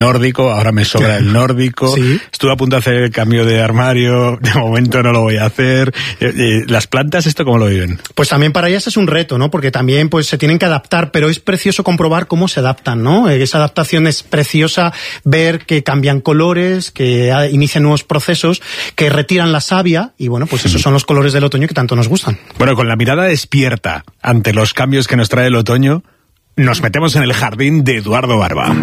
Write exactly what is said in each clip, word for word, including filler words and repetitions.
nórdico, ahora me sobra el nórdico. Sí. Estuve a punto de hacer el cambio de armario, de momento no lo voy a hacer. Eh, eh, ¿Las plantas esto cómo lo viven? Pues también para ellas es un reto, ¿no? Porque también pues se tienen que adaptar, pero es precioso comprobar cómo se adaptan, ¿no? Esa adaptación es preciosa, ver que cambian colores, que inician nuevos procesos, que retiran la savia, y bueno, pues esos son los colores del otoño que tanto nos gustan. Bueno, con la mirada despierta ante los cambios que nos trae el otoño, nos metemos en el jardín de Eduardo Barba.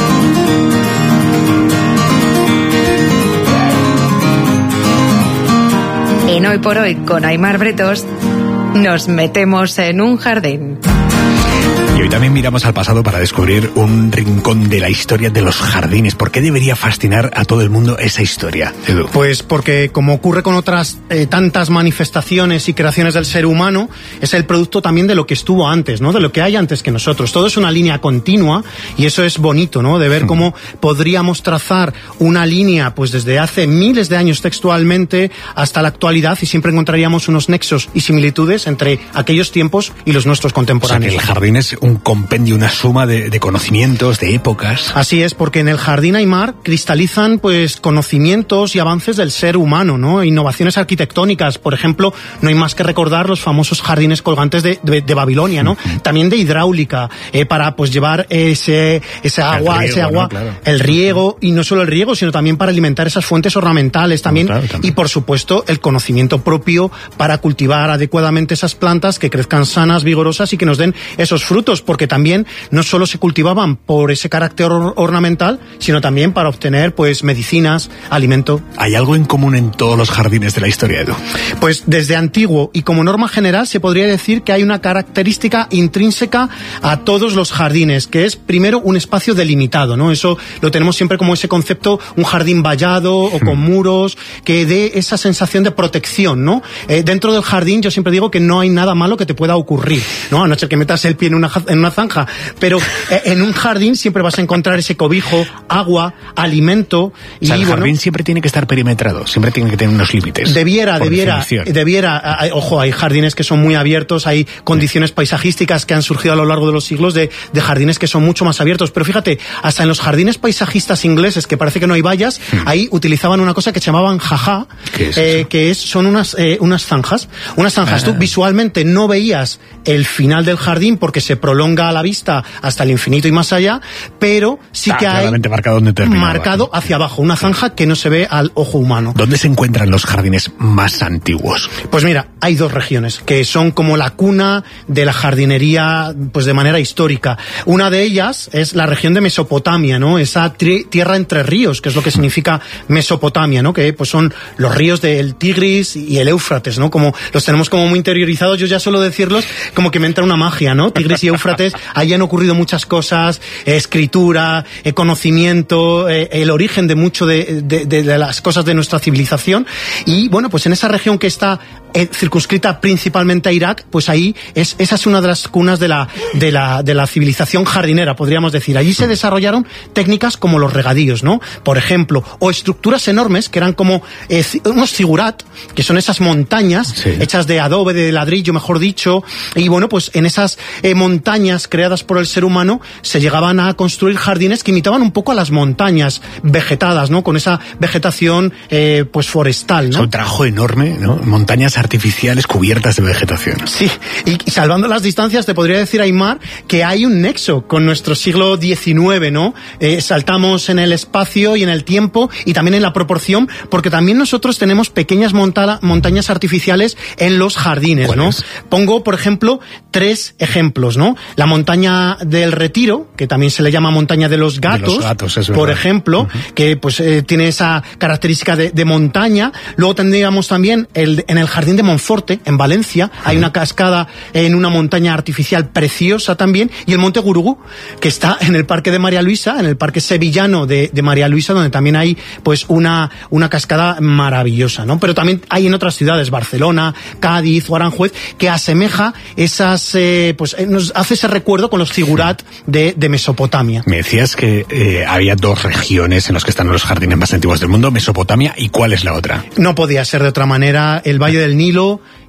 En Hoy por Hoy con Aimar Bretos nos metemos en un jardín. Y hoy también miramos al pasado para descubrir un rincón de la historia de los jardines. ¿Por qué debería fascinar a todo el mundo esa historia, Edu? Pues porque, como ocurre con otras eh, tantas manifestaciones y creaciones del ser humano, es el producto también de lo que estuvo antes, ¿no? De lo que hay antes que nosotros. Todo es una línea continua y eso es bonito, ¿no? De ver cómo podríamos trazar una línea, pues desde hace miles de años textualmente hasta la actualidad, y siempre encontraríamos unos nexos y similitudes entre aquellos tiempos y los nuestros contemporáneos. O sea, que el jardín es un compendio, una suma de, de conocimientos, de épocas. Así es, porque en el jardín Aimar cristalizan pues conocimientos y avances del ser humano, ¿no? Innovaciones arquitectónicas, por ejemplo, no hay más que recordar los famosos jardines colgantes de, de, de Babilonia, ¿no? Uh-huh. También de hidráulica, eh, para pues llevar ese, ese agua, riego, ese agua, ¿no? Claro. El riego, y no solo el riego, sino también para alimentar esas fuentes ornamentales también, no, claro, también. Y por supuesto el conocimiento propio para cultivar adecuadamente esas plantas que crezcan sanas, vigorosas y que nos den esos frutos, porque también no solo se cultivaban por ese carácter or- ornamental, sino también para obtener pues medicinas, alimento. ¿Hay algo en común en todos los jardines de la historia, Edu? Pues desde antiguo y como norma general se podría decir que hay una característica intrínseca a todos los jardines, que es primero un espacio delimitado, ¿no? Eso lo tenemos siempre como ese concepto, un jardín vallado o con muros, que dé esa sensación de protección, ¿no? Eh, dentro del jardín yo siempre digo que no hay nada malo que te pueda ocurrir, ¿no? A no ser que metas el pie en una en una zanja, pero eh, en un jardín siempre vas a encontrar ese cobijo, agua, alimento. Y, o sea, el bueno, jardín siempre tiene que estar perimetrado, siempre tiene que tener unos límites. Debiera, debiera, definición. debiera. Hay, ojo, hay jardines que son muy abiertos, hay condiciones paisajísticas que han surgido a lo largo de los siglos de, de jardines que son mucho más abiertos. Pero fíjate, hasta en los jardines paisajistas ingleses, que parece que no hay vallas, hmm. ahí utilizaban una cosa que se llamaban jajá, ¿Qué es eh, que es, son unas, eh, unas zanjas. Unas zanjas. Ah. Tú visualmente no veías el final del jardín porque se prolonga a la vista hasta el infinito y más allá, pero sí ah, que hay marcado, donde marcado hacia abajo, una zanja que no se ve al ojo humano. ¿Dónde se encuentran los jardines más antiguos? Pues mira, hay dos regiones que son como la cuna de la jardinería, pues de manera histórica. Una de ellas es la región de Mesopotamia, ¿no? Esa tri- tierra entre ríos, que es lo que significa Mesopotamia, ¿no? Que pues son los ríos del Tigris y el Éufrates, ¿no? Como los tenemos como muy interiorizados, yo ya solo decirlos como que me entra una magia, ¿no? Tigris y Éufrates, ahí han ocurrido muchas cosas, eh, escritura, eh, conocimiento, eh, el origen de mucho de, de, de, de las cosas de nuestra civilización. Y bueno, pues en esa región que está eh, circunscrita principalmente a Irak, pues ahí es, esa es una de las cunas de la, de la, de la civilización jardinera, podríamos decir. Allí se desarrollaron técnicas como los regadíos, ¿no? Por ejemplo, o estructuras enormes que eran como eh, unos zigurat, que son esas montañas, sí, hechas de adobe, de ladrillo, mejor dicho, y bueno, pues en esas eh, montañas creadas por el ser humano se llegaban a construir jardines que imitaban un poco a las montañas vegetadas, ¿no? Con esa vegetación eh, pues forestal, ¿no? Es un trabajo enorme, ¿no? Montañas artificiales cubiertas de vegetación. Sí, y, y salvando las distancias te podría decir, Aimar, que hay un nexo con nuestro siglo diecinueve, ¿no? Eh, saltamos en el espacio y en el tiempo y también en la proporción, porque también nosotros tenemos pequeñas monta- montañas artificiales en los jardines, ¿no? Es? Pongo, por ejemplo, tres ejemplos, ¿no? La montaña del Retiro, que también se le llama montaña de los gatos, de los gatos es por verdad. ejemplo, uh-huh. que pues eh, tiene esa característica de, de montaña. Luego tendríamos también el, en el jardín de Monforte, en Valencia, uh-huh. hay una cascada en una montaña artificial preciosa también, y el Monte Gurugú, que está en el Parque de María Luisa, en el Parque Sevillano de, de María Luisa, donde también hay pues una, una cascada maravillosa, ¿no? Pero también hay en otras ciudades, Barcelona, Cádiz o Aranjuez, que asemeja esas, eh, pues eh, nos hace ese recuerdo con los zigurat de, de Mesopotamia. Me decías que eh, había dos regiones en las que están los jardines más antiguos del mundo, Mesopotamia, ¿y cuál es la otra? No podía ser de otra manera, el Valle del Nilo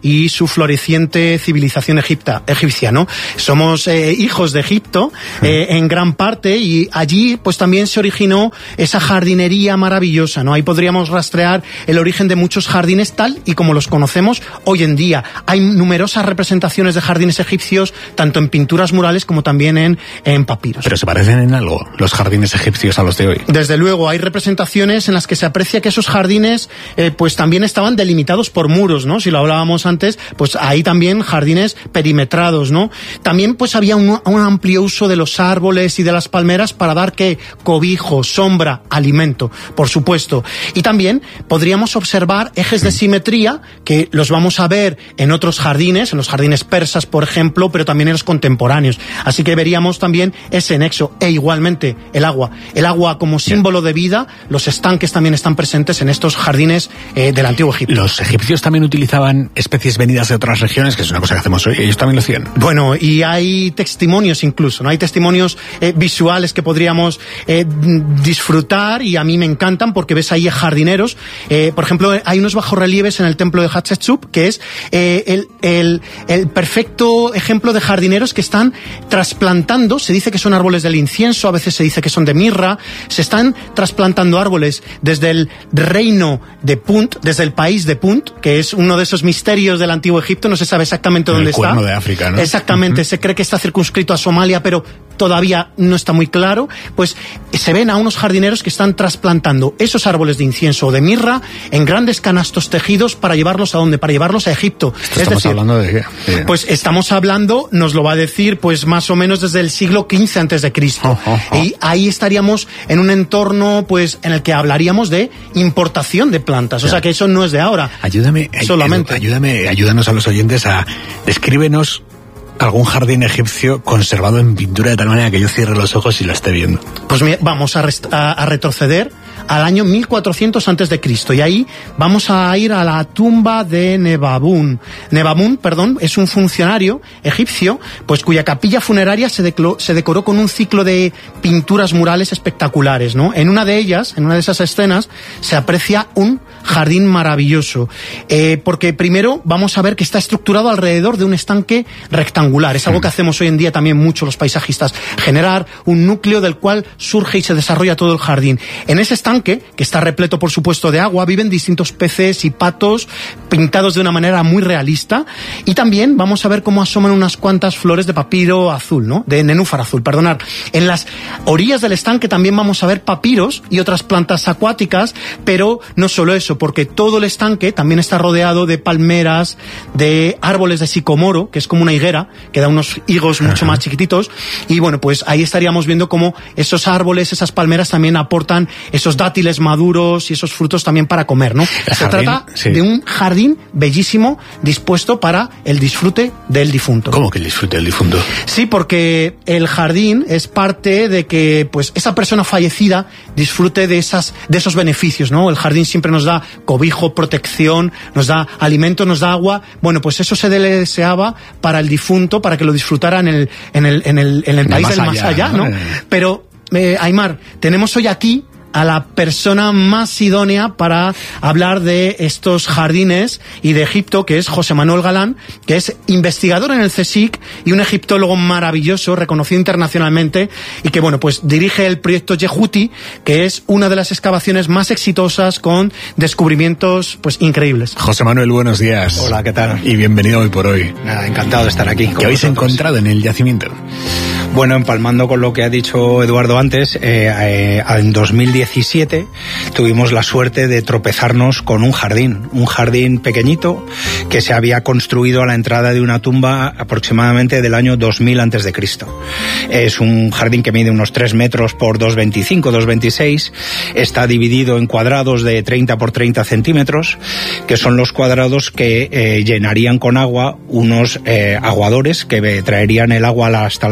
y su floreciente civilización egipta, egipcia, ¿no? Somos eh, hijos de Egipto eh, en gran parte, y allí pues también se originó esa jardinería maravillosa, ¿no? Ahí podríamos rastrear el origen de muchos jardines tal y como los conocemos hoy en día. Hay numerosas representaciones de jardines egipcios, tanto en pinturas murales como también en, en papiros. ¿Pero se parecen en algo los jardines egipcios a los de hoy? Desde luego, hay representaciones en las que se aprecia que esos jardines eh, pues también estaban delimitados por muros, ¿no? Si lo hablábamos antes, pues hay también jardines perimetrados, ¿no? También pues había un, un amplio uso de los árboles y de las palmeras para dar que cobijo, sombra, alimento, por supuesto. Y también podríamos observar ejes de simetría que los vamos a ver en otros jardines, en los jardines persas, por ejemplo, pero también en los contemporáneos. Así que veríamos también ese nexo. E igualmente el agua. El agua como símbolo de vida, los estanques también están presentes en estos jardines eh, del Antiguo Egipto. Los egipcios también utilizaban especies venidas de otras regiones, que es una cosa que hacemos hoy, ellos también lo hacían. Bueno, y hay testimonios incluso, ¿no? Hay testimonios eh, visuales que podríamos eh, disfrutar, y a mí me encantan porque ves ahí jardineros. Eh, por ejemplo, hay unos bajorrelieves en el templo de Hatshepsut, que es eh, el, el, el perfecto ejemplo de jardineros que están trasplantando, se dice que son árboles del incienso, a veces se dice que son de mirra, se están trasplantando árboles desde el reino de Punt, desde el país de Punt, que es uno de esos misterios del Antiguo Egipto, no se sabe exactamente dónde está. El cuerno de África, ¿no? Exactamente, uh-huh. Se cree que está circunscrito a Somalia, pero todavía no está muy claro. Pues se ven a unos jardineros que están trasplantando esos árboles de incienso o de mirra en grandes canastos tejidos para llevarlos a dónde, para llevarlos a Egipto. Es estamos decir, hablando de qué? Sí. Pues estamos hablando, nos lo va a decir, pues más o menos desde el siglo quince antes de Cristo. Oh, oh, oh. Y ahí estaríamos en un entorno, pues, en el que hablaríamos de importación de plantas. O sea que eso no es de ahora. Ayúdame, solamente. Ayúdame, ayúdanos a los oyentes a descríbenos algún jardín egipcio conservado en pintura de tal manera que yo cierre los ojos y lo esté viendo. Pues mira, vamos a, rest- a, a retroceder al año mil cuatrocientos antes de Cristo, y ahí vamos a ir a la tumba de Nebabun. Nebabun, perdón, es un funcionario egipcio, pues cuya capilla funeraria se, declo- se decoró con un ciclo de pinturas murales espectaculares, ¿no? En una de ellas, en una de esas escenas, se aprecia un jardín maravilloso, eh, porque primero vamos a ver que está estructurado alrededor de un estanque rectangular. Es algo que hacemos hoy en día también mucho los paisajistas, generar un núcleo del cual surge y se desarrolla todo el jardín. En ese estanque, que está repleto por supuesto de agua, viven distintos peces y patos pintados de una manera muy realista, y también vamos a ver cómo asoman unas cuantas flores de papiro azul, ¿no? De nenúfar azul, perdonad. En las orillas del estanque también vamos a ver papiros y otras plantas acuáticas, pero no solo eso, porque todo el estanque también está rodeado de palmeras, de árboles de sicomoro, que es como una higuera, que da unos higos mucho más chiquititos, y bueno, pues ahí estaríamos viendo cómo esos árboles, esas palmeras también aportan esos dátiles maduros y esos frutos también para comer, ¿no? El Se jardín, trata sí. de un jardín bellísimo dispuesto para el disfrute del difunto. ¿Cómo que el disfrute del difunto? Sí, porque el jardín es parte de que pues esa persona fallecida disfrute de esas de esos beneficios, ¿no? El jardín siempre nos da cobijo, protección, nos da alimento, nos da agua. Bueno, pues eso se le deseaba para el difunto, para que lo disfrutara en el en el en el, en el país del más allá, ¿no? ¿no? Pero eh, Aimar, tenemos hoy aquí a la persona más idónea para hablar de estos jardines y de Egipto, que es José Manuel Galán, que es investigador en el CSIC y un egiptólogo maravilloso, reconocido internacionalmente, y que, bueno, pues dirige el proyecto Yehuti, que es una de las excavaciones más exitosas con descubrimientos, pues, increíbles. José Manuel, buenos días. Hola, ¿qué tal? Y bienvenido hoy por hoy. Nada, encantado de estar aquí. ¿Qué habéis vosotros. encontrado en el yacimiento? Bueno, empalmando con lo que ha dicho Eduardo antes, eh, eh, en dos mil diecisiete tuvimos la suerte de tropezarnos con un jardín, un jardín pequeñito que se había construido a la entrada de una tumba aproximadamente del año dos mil antes de Cristo. Es un jardín que mide unos tres metros por dos veinticinco, dos veintiséis, está dividido en cuadrados de treinta por treinta centímetros, que son los cuadrados que eh, llenarían con agua unos eh, aguadores que traerían el agua hasta la necrópolis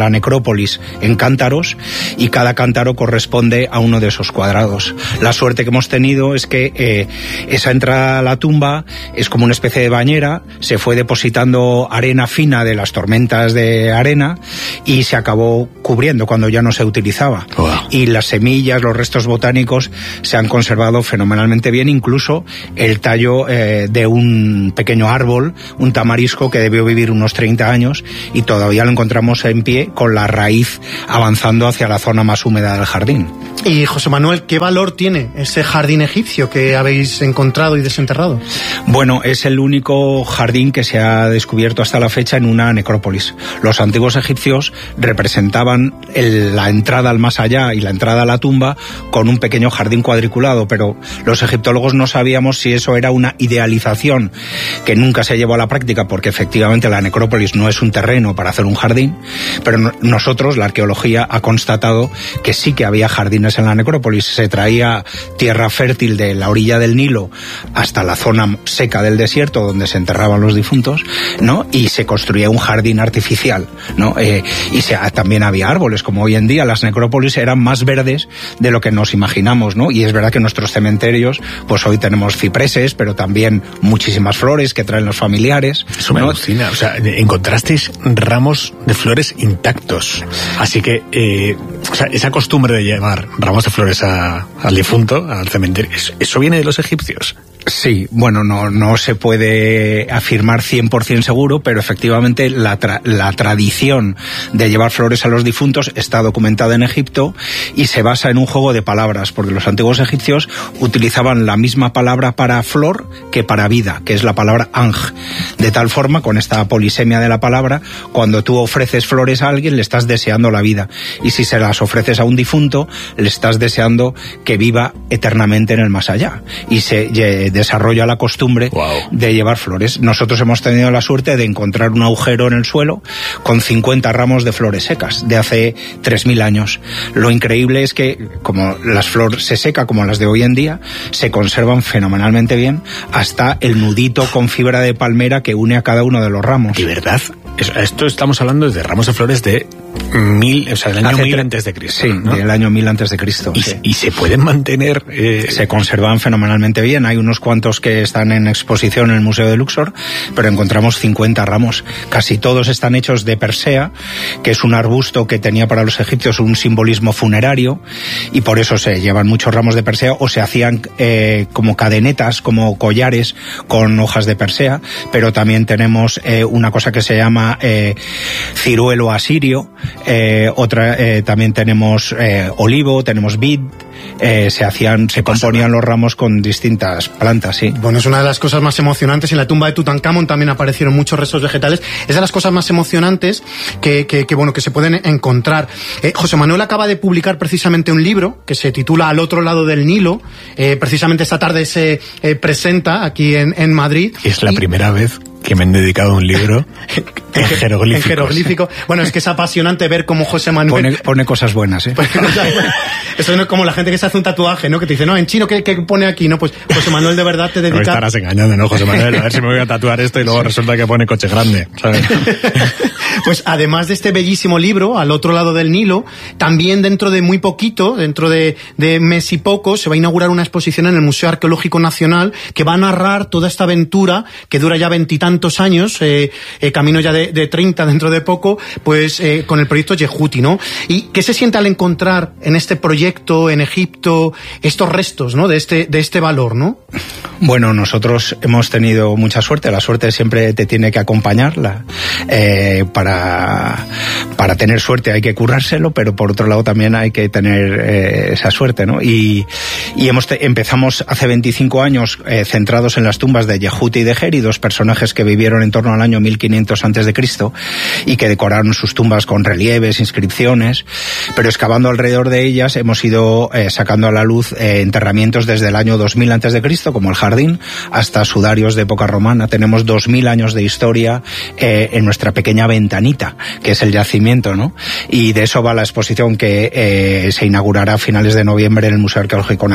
necrópolis en cántaros y cada cántaro corresponde a uno de esos cuadrados. La suerte que hemos tenido es que eh, esa entrada a la tumba es como una especie de bañera, se fue depositando arena fina de las tormentas de arena y se acabó cubriendo cuando ya no se utilizaba. Wow. Y las semillas, los restos botánicos se han conservado fenomenalmente bien, incluso el tallo eh, de un pequeño árbol, un tamarisco que debió vivir unos treinta años y todavía lo encontramos en pie con la raíz avanzando hacia la zona más húmeda del jardín. Y José Manuel, ¿qué valor tiene ese jardín egipcio que habéis encontrado y desenterrado? Bueno, es el único jardín que se ha descubierto hasta la fecha en una necrópolis. Los antiguos egipcios representaban el, la entrada al más allá y la entrada a la tumba con un pequeño jardín cuadriculado, pero los egiptólogos no sabíamos si eso era una idealización que nunca se llevó a la práctica, porque efectivamente la necrópolis no es un terreno para hacer un jardín, pero no, nosotros, la arqueología, ha constatado que sí que había jardines en la necrópolis. Se traía tierra fértil de la orilla del Nilo hasta la zona seca del desierto donde se enterraban los difuntos, ¿no? Y se construía un jardín artificial, ¿no? Eh, y se, también había árboles, como hoy en día las necrópolis eran más verdes de lo que nos imaginamos, ¿no? Y es verdad que en nuestros cementerios, pues hoy tenemos cipreses, pero también muchísimas flores que traen los familiares. Eso me, ¿no?, alucina. O sea, encontrasteis ramos de flores intactos. Así que, eh, o sea, esa costumbre de llevar ramos de flores a, al difunto, al cementerio, ¿eso, eso viene de los egipcios? Sí, bueno, no, no se puede afirmar cien por ciento seguro, pero efectivamente la, tra la tradición de llevar flores a los difuntos está documentada en Egipto y se basa en un juego de palabras, porque los antiguos egipcios utilizaban la misma palabra para flor que para vida, que es la palabra anj. De tal forma, con esta polisemia de la palabra, cuando tú ofreces flores a alguien, le estás deseando la vida. Y si se las ofreces a un difunto, le estás deseando que viva eternamente en el más allá. Y se desarrolla la costumbre wow. de llevar flores. Nosotros hemos tenido la suerte de encontrar un agujero en el suelo con cincuenta ramos de flores secas de hace tres mil años. Lo increíble es que, como las flores se seca como las de hoy en día, se conservan fenomenalmente bien hasta el nudito con fibra de palmera que une a cada uno de los ramos. ¿De verdad? Esto estamos hablando de ramos de flores de mil, o sea, del año hace mil antes de Cristo. Sí, ¿no? del año mil antes de Cristo. ¿Y, sí. y se pueden mantener? Eh... Se conservan fenomenalmente bien. Hay unos cuantos que están en exposición en el Museo de Luxor, pero encontramos cincuenta ramos. Casi todos están hechos de persea, que es un arbusto que tenía para los egipcios un simbolismo funerario, y por eso se llevan muchos ramos de persea, o se hacían eh, como cadenetas, como collares con hojas de persea, pero también tenemos eh, una cosa que se llama eh, ciruelo asirio, eh, otra eh, también tenemos eh, olivo, tenemos vid. Eh, se hacían, se componían los ramos con distintas plantas, sí. Bueno, es una de las cosas más emocionantes. En la tumba de Tutankamón también aparecieron muchos restos vegetales. Es de las cosas más emocionantes que, que, que bueno, que se pueden encontrar. Eh, José Manuel acaba de publicar precisamente un libro que se titula Al otro lado del Nilo. Eh, precisamente esta tarde se eh, presenta aquí en, en Madrid. Es la y... primera vez que me han dedicado un libro en jeroglíficos. En jeroglífico. Bueno, es que es apasionante ver cómo José Manuel... Pone, pone cosas buenas, ¿eh? Eso no es como la gente que se hace un tatuaje, ¿no? Que te dice, no, en chino, ¿qué, qué pone aquí? No, pues José Manuel de verdad te dedica... Me estarás engañando, ¿no, José Manuel? A ver si me voy a tatuar esto y luego resulta que pone coche grande, ¿sabes? Pues además de este bellísimo libro, Al otro lado del Nilo, también dentro de muy poquito, dentro de, de mes y poco, se va a inaugurar una exposición en el Museo Arqueológico Nacional que va a narrar toda esta aventura que dura ya veintitantos años, eh, eh, camino ya de, de treinta dentro de poco, pues eh, con el proyecto Yehuti, ¿no? ¿Y qué se siente al encontrar en este proyecto, en Egipto, estos restos, ¿no? De este, de este valor, ¿no? Bueno, nosotros hemos tenido mucha suerte. La suerte siempre te tiene que acompañar. La, eh, para, para tener suerte hay que currárselo, pero por otro lado también hay que tener eh, esa suerte, ¿no? Y, y hemos te, empezamos hace veinticinco años eh, centrados en las tumbas de Yehuti y de Geri, dos personajes que vivieron en torno al año mil quinientos antes de Cristo y que decoraron sus tumbas con relieves, inscripciones, pero excavando alrededor de ellas hemos ido eh, sacando a la luz eh, enterramientos desde el año dos mil antes de Cristo, como el jardín, hasta sudarios de época romana. Tenemos dos mil años de historia eh, en nuestra pequeña ventanita, que es el yacimiento, ¿no? Y de eso va la exposición que eh, se inaugurará a finales de noviembre en el Museo Arqueológico Nacional.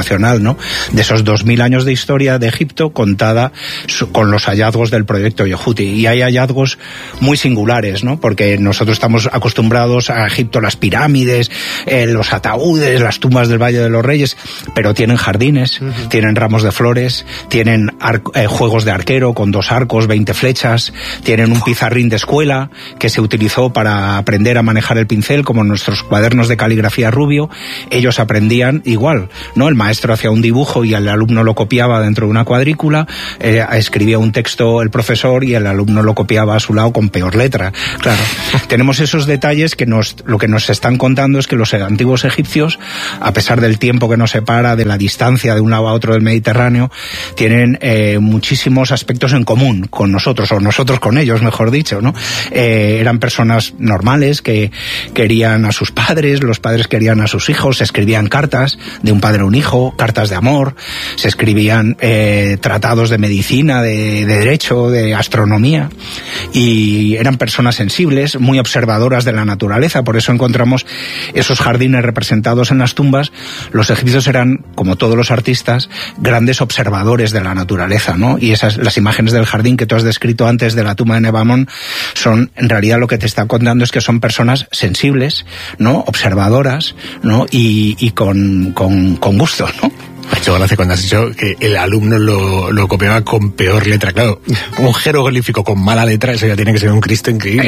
internacional, ¿no? De esos dos mil años de historia de Egipto contada su, con los hallazgos del proyecto Yehuti. Y hay hallazgos muy singulares, ¿no? Porque nosotros estamos acostumbrados a Egipto, las pirámides, eh, los ataúdes, las tumbas del Valle de los Reyes, pero tienen jardines, uh-huh. tienen ramos de flores, tienen ar- eh, juegos de arquero con dos arcos, veinte flechas, tienen un pizarrín de escuela que se utilizó para aprender a manejar el pincel, como en nuestros cuadernos de caligrafía Rubio. Ellos aprendían igual, ¿no? El maestro hacía un dibujo y el alumno lo copiaba dentro de una cuadrícula, eh, escribía un texto el profesor y el alumno lo copiaba a su lado con peor letra. Claro, tenemos esos detalles que nos, lo que nos están contando es que los antiguos egipcios, a pesar del tiempo que nos separa, de la distancia de un lado a otro del Mediterráneo, tienen eh, muchísimos aspectos en común con nosotros, o nosotros con ellos, mejor dicho, ¿no? Eh, eran personas normales que querían a sus padres, los padres querían a sus hijos, se escribían cartas de un padre a un hijo, cartas de amor, se escribían eh, tratados de medicina, de, de derecho, de astronomía, y eran personas sensibles, muy observadoras de la naturaleza. Por eso encontramos esos jardines representados en las tumbas. Los egipcios eran, como todos los artistas, grandes observadores de la naturaleza, ¿no? Y esas, las imágenes del jardín que tú has descrito antes de la tumba de Nebamón, son, en realidad lo que te está contando es que son personas sensibles, ¿no? Observadoras, ¿no? Y, y con, con, con gusto, ¿no? Me ha hecho gracia cuando has dicho que el alumno lo, lo copiaba con peor letra. Claro, un jeroglífico con mala letra, eso ya tiene que ser un Cristo increíble.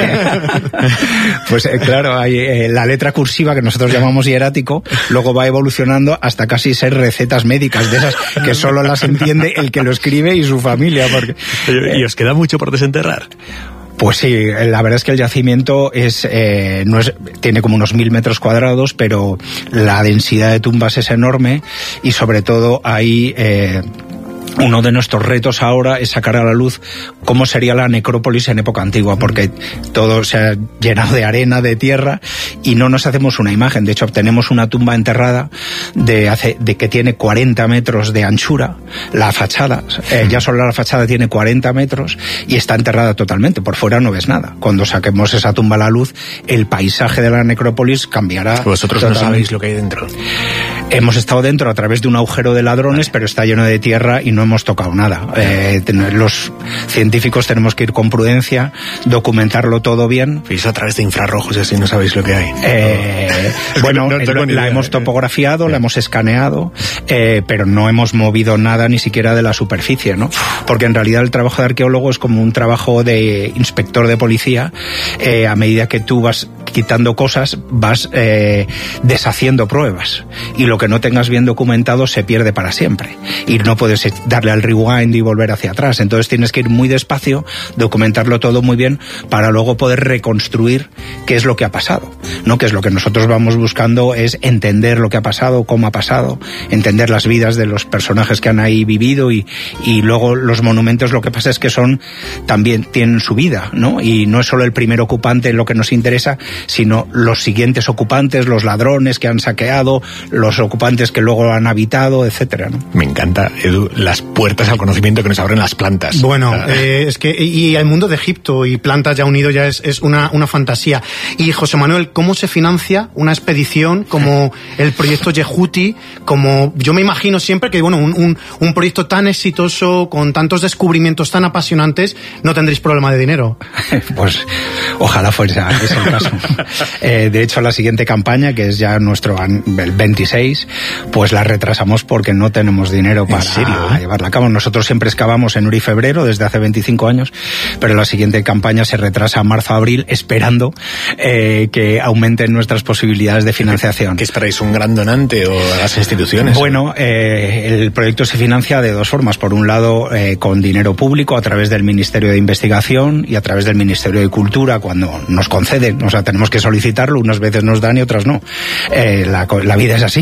Pues eh, claro, hay eh, la letra cursiva que nosotros llamamos hierático, luego va evolucionando hasta casi ser recetas médicas, de esas que solo las entiende el que lo escribe y su familia. Porque, eh, ¿Y os queda mucho por desenterrar? Pues sí, la verdad es que el yacimiento es, eh, no es, tiene como unos mil metros cuadrados, pero la densidad de tumbas es enorme y sobre todo hay... Eh, uno de nuestros retos ahora es sacar a la luz cómo sería la necrópolis en época antigua, porque todo se ha llenado de arena, de tierra, y no nos hacemos una imagen. De hecho, obtenemos una tumba enterrada de, hace, de que tiene cuarenta metros de anchura. La fachada, eh, ya solo la fachada tiene cuarenta metros y está enterrada totalmente. Por fuera no ves nada. Cuando saquemos esa tumba a la luz, el paisaje de la necrópolis cambiará. Vosotros totalmente. No sabéis lo que hay dentro. Hemos estado dentro a través de un agujero de ladrones, pero está lleno de tierra y no hemos tocado nada. Eh, los científicos tenemos que ir con prudencia, documentarlo todo bien. Veis a través de infrarrojos y así no sabéis lo que hay. Eh, bueno, no, no, no, la idea, hemos topografiado, eh. la hemos escaneado, eh, pero no hemos movido nada ni siquiera de la superficie, ¿no? Porque en realidad el trabajo de arqueólogo es como un trabajo de inspector de policía. Eh, a medida que tú vas quitando cosas, vas eh, deshaciendo pruebas. Y lo que no tengas bien documentado se pierde para siempre. Y no puedes darle al rewind y volver hacia atrás. Entonces tienes que ir muy despacio, documentarlo todo muy bien, para luego poder reconstruir qué es lo que ha pasado, ¿no? Que es lo que nosotros vamos buscando, es entender lo que ha pasado, cómo ha pasado, entender las vidas de los personajes que han ahí vivido, y, y luego los monumentos, lo que pasa es que son, también tienen su vida, ¿no? Y no es solo el primer ocupante lo que nos interesa, sino los siguientes ocupantes, los ladrones que han saqueado, los ocupantes que luego han habitado, etcétera, ¿no? Me encanta, Edu, las puertas al conocimiento que nos abren las plantas. Bueno, ah. eh, es que y el mundo de Egipto y plantas ya unido ya es, es una, una fantasía. Y José Manuel, ¿cómo se financia una expedición como el proyecto Yehuti? Como yo me imagino siempre que bueno, un, un, un proyecto tan exitoso, con tantos descubrimientos tan apasionantes, no tendréis problema de dinero. Pues ojalá fuese es el caso. Eh, de hecho, la siguiente campaña, que es ya nuestro el veintiséis, pues la retrasamos porque no tenemos dinero para llevarla a cabo. Nosotros siempre excavamos en Uri febrero desde hace veinticinco años, pero la siguiente campaña se retrasa a marzo-abril, esperando eh, que aumenten nuestras posibilidades de financiación. ¿Qué esperáis? ¿Un gran donante o a las instituciones? Bueno, eh, el proyecto se financia de dos formas. Por un lado, eh, con dinero público a través del Ministerio de Investigación y a través del Ministerio de Cultura cuando nos conceden. O sea, tenemos que solicitarlo, unas veces nos dan y otras no. Eh, la, la vida es así.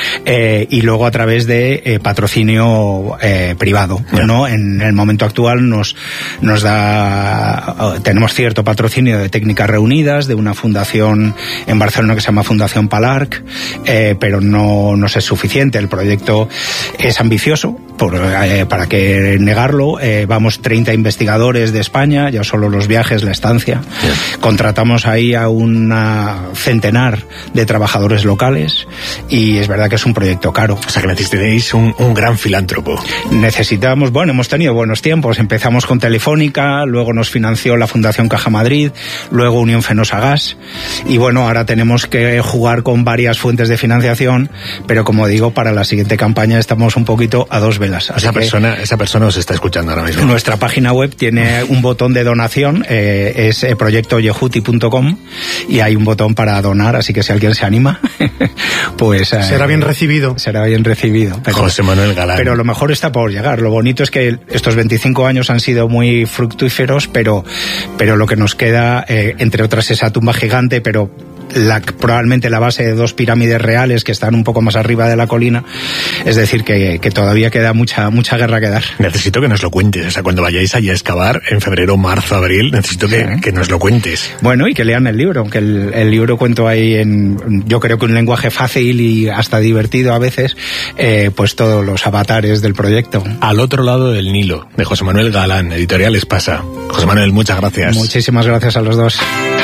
Eh, y luego a través de eh, patrocinio eh, privado, yeah. ¿no? En el momento actual nos nos da tenemos cierto patrocinio de Técnicas Reunidas, de una fundación en Barcelona que se llama Fundación Palarc, eh, pero no nos es suficiente. El proyecto es ambicioso, por, eh, para que negarlo. Eh, vamos treinta investigadores de España, ya solo los viajes, la estancia. Yeah. Contratamos ahí a un una centenar de trabajadores locales y es verdad que es un proyecto caro. O sea que necesitáis un, un gran filántropo. Necesitamos, bueno, hemos tenido buenos tiempos. Empezamos con Telefónica, luego nos financió la Fundación Caja Madrid, luego Unión Fenosa Gas y bueno, ahora tenemos que jugar con varias fuentes de financiación, pero como digo, para la siguiente campaña estamos un poquito a dos velas. Así esa persona, esa persona os está escuchando ahora mismo. Nuestra página web tiene un botón de donación, eh, es eh, proyecto yehuti punto com y hay un botón para donar, así que si alguien se anima, pues... Eh, será bien recibido. Será bien recibido. Pero, José Manuel Galán. Pero lo mejor está por llegar. Lo bonito es que estos veinticinco años han sido muy fructíferos, pero, pero lo que nos queda, eh, entre otras, esa tumba gigante, pero la, probablemente la base de dos pirámides reales que están un poco más arriba de la colina, es decir, que, que todavía queda mucha mucha guerra que dar. Necesito que nos lo cuentes, o sea, cuando vayáis allí a excavar en febrero, marzo, abril, necesito que, sí. que nos lo cuentes. Bueno, y que lean el libro, que el, el libro cuento ahí en, yo creo que un lenguaje fácil y hasta divertido a veces, eh, pues todos los avatares del proyecto. Al otro lado del Nilo, de José Manuel Galán, editorial Espasa. José Manuel, muchas gracias. Muchísimas gracias a los dos.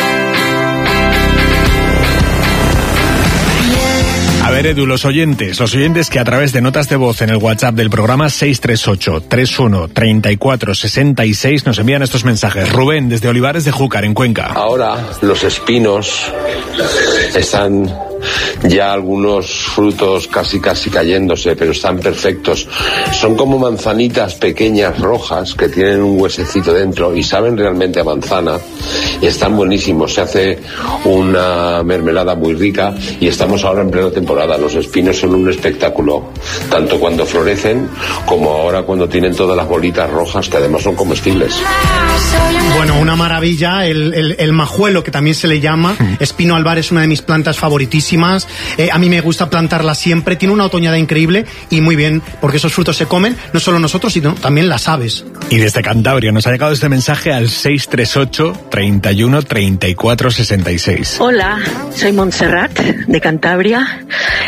A ver, Edu, los oyentes, los oyentes que a través de notas de voz en el WhatsApp del programa seis tres ocho, tres uno, tres cuatro, seis seis nos envían estos mensajes. Rubén, desde Olivares de Júcar, en Cuenca. Ahora los espinos están ya algunos frutos casi casi cayéndose, pero están perfectos. Son como manzanitas pequeñas rojas que tienen un huesecito dentro y saben realmente a manzana y están buenísimos. Se hace una mermelada muy rica y estamos ahora en plena temporada. Los espinos son un espectáculo, tanto cuando florecen como ahora cuando tienen todas las bolitas rojas que además son comestibles. Bueno, una maravilla. El, el, el majuelo, que también se le llama, espino albar, es una de mis plantas favoritísimas. Eh, a mí me gusta plantarla siempre. Tiene una otoñada increíble y muy bien, porque esos frutos se comen no solo nosotros, sino también las aves. Y desde Cantabria nos ha llegado este mensaje al seis tres ocho, treinta y uno, treinta y cuatro, sesenta y seis. Hola, soy Montserrat, de Cantabria,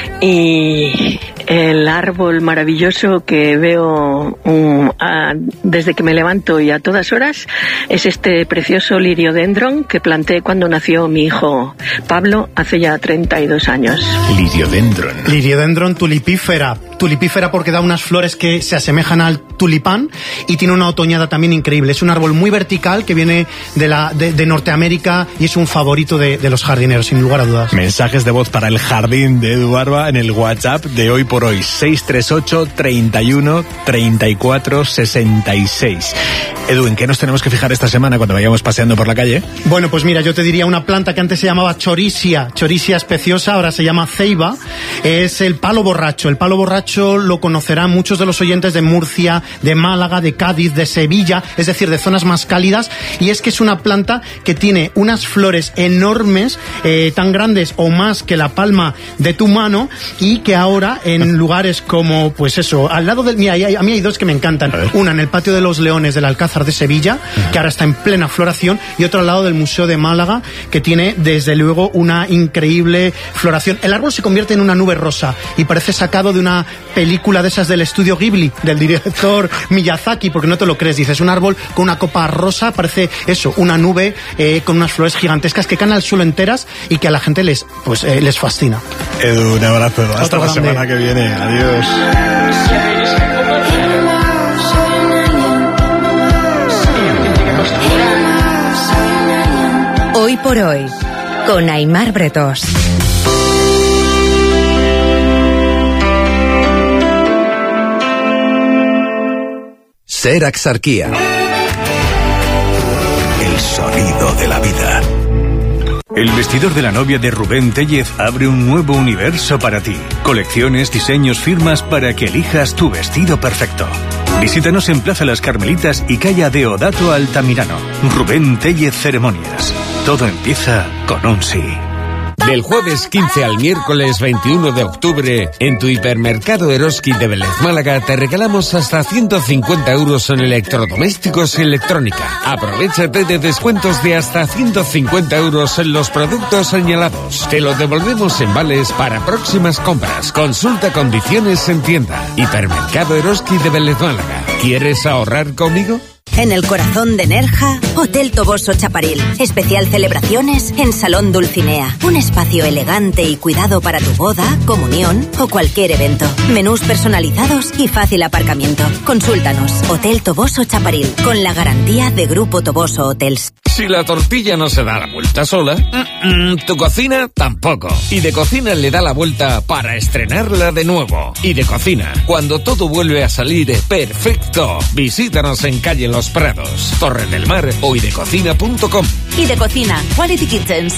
y el árbol maravilloso que veo um, a, desde que me levanto y a todas horas es este precioso liriodendron que planté cuando nació mi hijo Pablo hace ya treinta y dos años. Liriodendron. Liriodendron tulipífera. Tulipífera porque da unas flores que se asemejan al tulipán y tiene una otoñada también increíble. Es un árbol muy vertical que viene de, la, de, de Norteamérica y es un favorito de, de los jardineros, sin lugar a dudas. Mensajes de voz para el jardín de Edu Barba en el WhatsApp de Hoy por Hoy, seis tres ocho, treinta y uno, treinta y cuatro, sesenta y seis. Edu, ¿en qué nos tenemos que fijar esta semana cuando vayamos paseando por la calle? Bueno, pues mira, yo te diría una planta que antes se llamaba chorisia, chorisia especiosa, ahora se llama ceiba, es el palo borracho. El palo borracho lo conocerán muchos de los oyentes de Murcia, de Málaga, de Cádiz, de Sevilla, es decir, de zonas más cálidas, y es que es una planta que tiene unas flores enormes, eh, tan grandes o más que la palma de tu mano, y que ahora en lugares como, pues eso, al lado del... Mira, a mí hay dos que me encantan. Una en el Patio de los Leones del Alcázar de Sevilla, que ahora está en plena floración, y otra al lado del Museo de Málaga, que tiene desde luego una increíble floración. El árbol se convierte en una nube rosa y parece sacado de una película de esas del estudio Ghibli, del director Miyazaki, porque no te lo crees. Dices, un árbol con una copa rosa, parece eso, una nube eh, con unas flores gigantescas que caen al suelo enteras y que a la gente les, pues, eh, les fascina. Edu, un abrazo. Hasta Otro la grande. semana que viene. Adiós. Hoy por Hoy, con Aimar Bretos. Ser Axarquía. El sonido de la vida. El vestidor de la novia de Rubén Tellez abre un nuevo universo para ti. Colecciones, diseños, firmas para que elijas tu vestido perfecto. Visítanos en Plaza Las Carmelitas y calle Deodato Altamirano. Rubén Tellez Ceremonias. Todo empieza con un sí. Del jueves quince al miércoles veintiuno de octubre, en tu hipermercado Eroski de Vélez Málaga te regalamos hasta ciento cincuenta euros en electrodomésticos y electrónica. Aprovechate de descuentos de hasta ciento cincuenta euros en los productos señalados. Te lo devolvemos en vales para próximas compras. Consulta condiciones en tienda. Hipermercado Eroski de Vélez Málaga. ¿Quieres ahorrar conmigo? En el corazón de Nerja, Hotel Toboso Chaparil. Especial celebraciones en Salón Dulcinea. Un espacio elegante y cuidado para tu boda, comunión o cualquier evento. Menús personalizados y fácil aparcamiento. Consúltanos. Hotel Toboso Chaparil. Con la garantía de Grupo Toboso Hotels. Si la tortilla no se da la vuelta sola, mm, mm, tu cocina tampoco. Y de Cocina le da la vuelta para estrenarla de nuevo. Y de Cocina, cuando todo vuelve a salir perfecto. Visítanos en calle Los Prados, Torre del Mar o idecocina punto com. Y de Cocina, Quality Kitchens.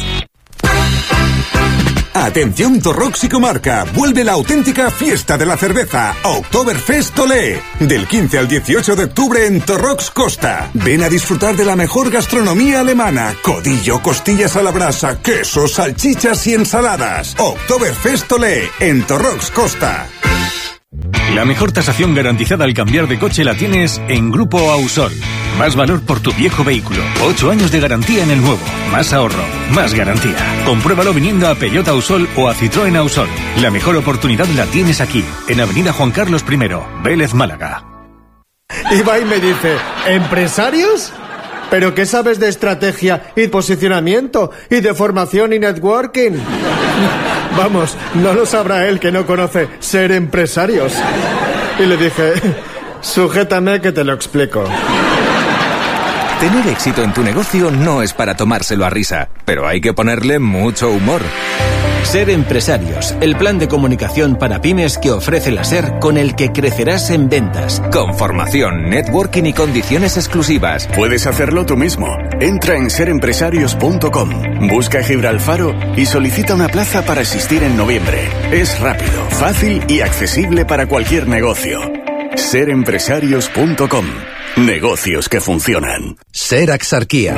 Atención Torrox y comarca, vuelve la auténtica fiesta de la cerveza, Oktoberfest Olé, del quince al dieciocho de octubre en Torrox Costa. Ven a disfrutar de la mejor gastronomía alemana, codillo, costillas a la brasa, quesos, salchichas y ensaladas. Oktoberfest Olé, en Torrox Costa. La mejor tasación garantizada al cambiar de coche la tienes en Grupo Ausol. Más valor por tu viejo vehículo. Ocho años de garantía en el nuevo. Más ahorro. Más garantía. Compruébalo viniendo a Peugeot Ausol o a Citroën Ausol. La mejor oportunidad la tienes aquí, en Avenida Juan Carlos primero, Vélez, Málaga. Y va y me dice, ¿empresarios? ¿Pero qué sabes de estrategia y posicionamiento y de formación y networking? Vamos, no lo sabrá él que no conoce ser empresarios. Y le dije, sujétame que te lo explico. Tener éxito en tu negocio no es para tomárselo a risa, pero hay que ponerle mucho humor. Ser Empresarios, el plan de comunicación para pymes que ofrece la SER, con el que crecerás en ventas. Con formación, networking y condiciones exclusivas. Puedes hacerlo tú mismo. Entra en ser empresarios punto com, busca Gibralfaro y solicita una plaza para asistir en noviembre. Es rápido, fácil y accesible para cualquier negocio. ser empresarios punto com. Negocios que funcionan. Ser Axarquía.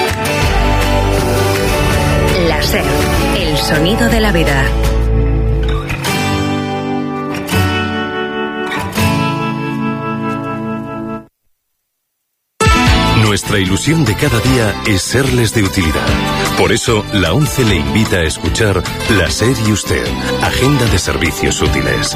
La SER, el sonido de la vida. Nuestra ilusión de cada día es serles de utilidad. Por eso, la ONCE le invita a escuchar La SER y Usted, Agenda de Servicios Útiles.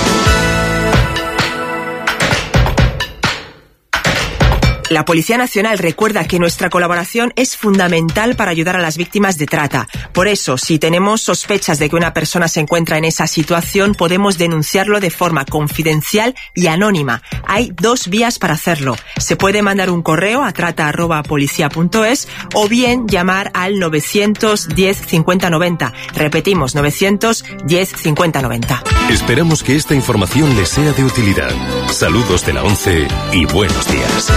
La Policía Nacional recuerda que nuestra colaboración es fundamental para ayudar a las víctimas de trata. Por eso, si tenemos sospechas de que una persona se encuentra en esa situación, podemos denunciarlo de forma confidencial y anónima. Hay dos vías para hacerlo. Se puede mandar un correo a trata arroba policía punto es o bien llamar al novecientos diez cincuenta noventa. Repetimos, novecientos diez cincuenta noventa. Esperamos que esta información les sea de utilidad. Saludos de la ONCE y buenos días.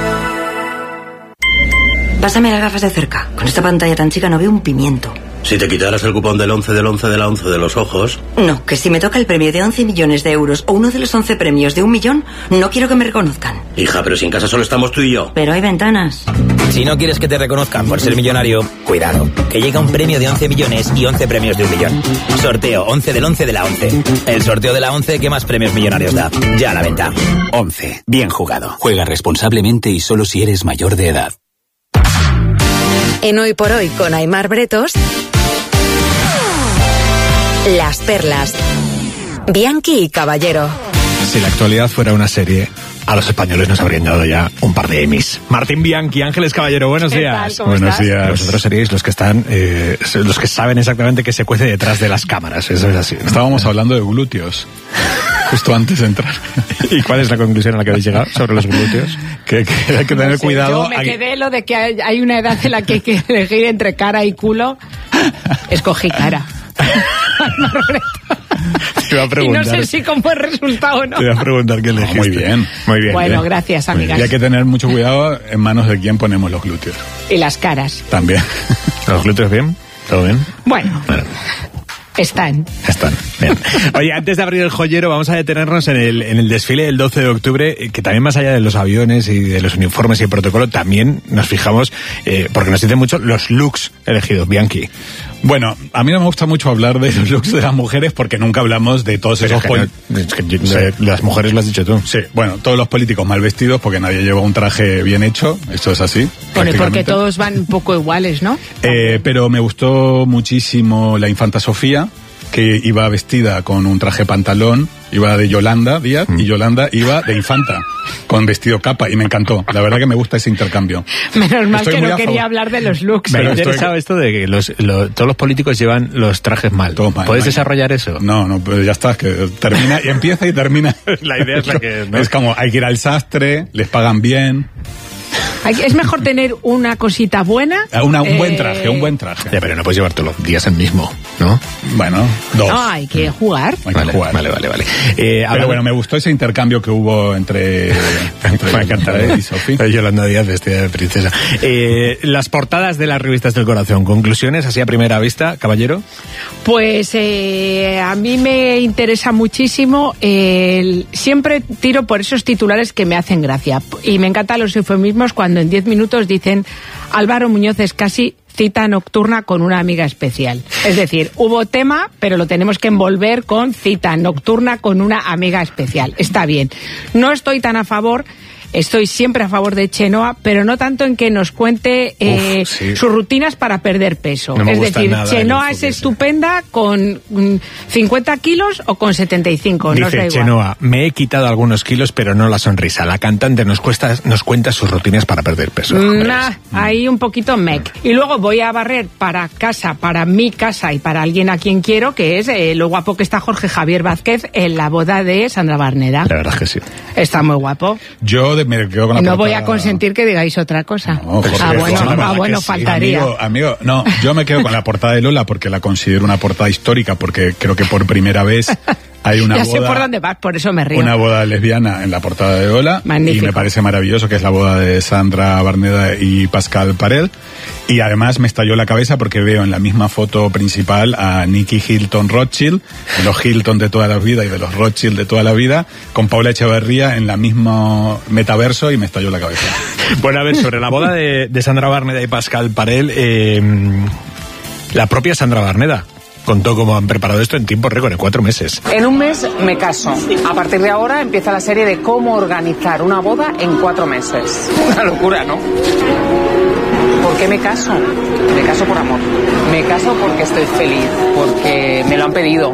Pásame las gafas de cerca. Con esta pantalla tan chica no veo un pimiento. Si te quitaras el cupón del once del once de la once de los ojos... No, que si me toca el premio de once millones de euros o uno de los once premios de un millón, no quiero que me reconozcan. Hija, pero si en casa solo estamos tú y yo. Pero hay ventanas. Si no quieres que te reconozcan por ser millonario, cuidado, que llega un premio de once millones y once premios de un millón. Sorteo once del once de la once. El sorteo de la once que más premios millonarios da. Ya a la venta. once. Bien jugado. Juega responsablemente y solo si eres mayor de edad. En Hoy por Hoy con Aimar Bretos, Las Perlas, Bianchi y Caballero. Si la actualidad fuera una serie, a los españoles nos habrían dado ya un par de Emmys. Martín Bianchi, Ángeles Caballero, buenos días. Buenos estás? días. Vosotros seríais los que están, eh, los que saben exactamente qué se cuece detrás de las cámaras. Eso es así, ¿no? Estábamos hablando de glúteos justo antes de entrar. ¿Y cuál es la conclusión a la que habéis llegado sobre los glúteos? Que, que hay que tener no sé, cuidado. Yo me quedé lo de que hay, hay una edad en la que hay que elegir entre cara y culo. Escogí cara. Te iba a preguntar. Y no sé si como el resultado o no. Te iba a preguntar qué elegiste. No, muy bien, muy bien. Bueno, bien. gracias, amigas. Y hay que tener mucho cuidado en manos de quién ponemos los glúteos. Y las caras. También. ¿Los glúteos bien? ¿Todo bien? Bueno. bueno. Están. Están. Bien. Oye, antes de abrir el joyero, vamos a detenernos en el, en el desfile del doce de octubre, que también más allá de los aviones y de los uniformes y el protocolo, también nos fijamos, eh, porque nos dicen mucho, los looks elegidos. Bianchi. Bueno, a mí no me gusta mucho hablar de los looks de las mujeres porque nunca hablamos de todos esos... Es que no, es que yo, sí. Las mujeres lo has dicho tú. Sí, bueno, todos los políticos mal vestidos porque nadie lleva un traje bien hecho, esto es así. Bueno, y porque todos van un poco iguales, ¿no? Eh, pero me gustó muchísimo la infanta Sofía, que iba vestida con un traje pantalón iba de Yolanda Díaz y Yolanda iba de infanta, con vestido capa, y me encantó. La verdad que me gusta ese intercambio. Menos mal Estoy que muy no a quería favor. hablar de los looks. Me ha Pero interesado estoy- esto de que los, lo- todos los políticos llevan los trajes mal. Todo mal, ¿Puedes mal. desarrollar eso? No, no, pues ya está, es que termina y empieza y termina. La idea es la que, ¿no? Es como, hay que ir al sastre, les pagan bien. Hay- Es mejor tener una cosita buena. Ah, Una, un buen eh, traje, un buen traje. Ya, pero no puedes llevar todos los días el mismo, ¿no? Bueno, dos. No, hay que jugar. Hay que Vale, jugar. vale, vale, vale. Eh, Pero hablando- bueno, me gustó ese intercambio que hubo entre, entre Me encanta, ¿eh? y Sofía. Yolanda Díaz vestida de princesa. Eh, las portadas de las revistas del corazón. Conclusiones, así a primera vista, caballero. Pues eh, a mí me interesa muchísimo. El, siempre tiro por esos titulares que me hacen gracia. Y me encantan los eufemismos cuando en diez minutos dicen Álvaro Muñoz es casi cita nocturna con una amiga especial. Es decir, hubo tema, pero lo tenemos que envolver con cita nocturna con una amiga especial. Está bien. No estoy tan a favor. Estoy siempre a favor de Chenoa, pero no tanto en que nos cuente eh, Uf, sí. sus rutinas para perder peso. No me es gusta decir, nada el Chenoa es enfoque ese. estupenda con mm, cincuenta kilos o con setenta y cinco. Nos da Dice igual. Chenoa, me he quitado algunos kilos, pero no la sonrisa. La cantante nos, cuesta, nos cuenta sus rutinas para perder peso. Hombre, Nah, ahí un poquito mec. Y luego voy a barrer para casa, para mi casa y para alguien a quien quiero, que es eh, lo guapo que está Jorge Javier Vázquez en la boda de Sandra Barneda. La verdad es que sí. Está muy guapo. Yo de- me quedo con la No voy a portada- consentir que digáis otra cosa. No, Jorge, ah, bueno, no, la ah, verdad bueno que sí. faltaría. Amigo, amigo, no, yo me quedo con la portada de Lola porque la considero una portada histórica, porque creo que por primera vez hay una ya sé por boda, dónde vas, por eso me río. una boda lesbiana en la portada de Lola. Magnífico. Y me parece maravilloso, que es la boda de Sandra Barneda y Pascal Parel. Y además me estalló la cabeza porque veo en la misma foto principal a Nicky Hilton Rothschild, de los Hilton de toda la vida y de los Rothschild de toda la vida, con Paula Echeverría en la mismo metaverso, y me estalló la cabeza. Bueno, a ver, sobre la boda de, de Sandra Barneda y Pascal Parel, eh, la propia Sandra Barneda contó cómo han preparado esto en tiempo récord, en cuatro meses. En un mes me caso. A partir de ahora empieza la serie de cómo organizar una boda en cuatro meses. Una locura, ¿no? ¿Por qué me caso? Me caso por amor. Me caso porque estoy feliz, porque me lo han pedido,